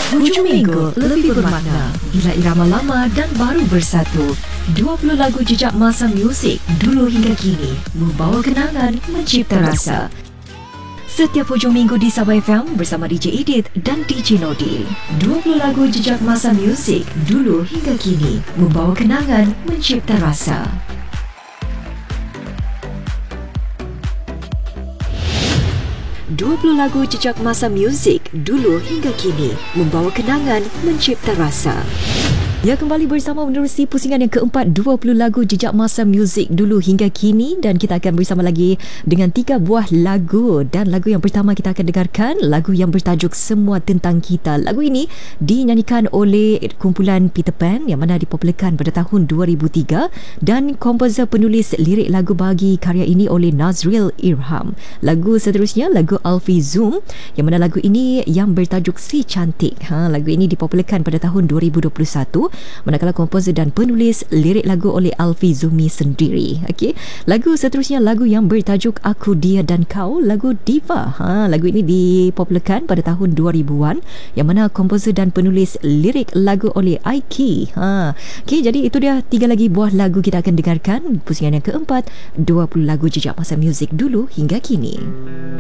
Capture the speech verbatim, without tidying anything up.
Hujung minggu lebih bermakna bila irama lama dan baru bersatu. dua puluh lagu jejak masa muzik dulu hingga kini membawa kenangan, mencipta rasa. Setiap hujung minggu di Sabah F M bersama D J Edith dan D J Nodi. dua puluh lagu jejak masa muzik dulu hingga kini membawa kenangan, mencipta rasa. dua puluh lagu jejak masa muzik dulu hingga kini membawa kenangan, mencipta rasa. Ya, kembali bersama menerusi pusingan yang keempat, dua puluh lagu jejak masa muzik dulu hingga kini, dan kita akan bersama lagi dengan tiga buah lagu. Dan lagu yang pertama kita akan dengarkan lagu yang bertajuk Semua Tentang Kita. Lagu ini dinyanyikan oleh kumpulan Peter Pan yang mana dipopularkan pada tahun dua ribu tiga, dan komposer penulis lirik lagu bagi karya ini oleh Nazril Irham. Lagu seterusnya lagu Alfie Zoom yang mana lagu ini yang bertajuk Si Cantik. Ha, lagu ini dipopularkan pada tahun dua ribu dua puluh satu, manakala komposer dan penulis lirik lagu oleh Alfie Zumi sendiri. Okey, lagu seterusnya lagu yang bertajuk Aku, Dia dan Kau, lagu Diva. Ha, lagu ini dipopularkan pada tahun dua ribuan yang mana komposer dan penulis lirik lagu oleh Aiki. Ha, okey, jadi itu dia tiga lagi buah lagu kita akan dengarkan pusingan yang keempat, dua puluh lagu jejak masa muzik dulu hingga kini.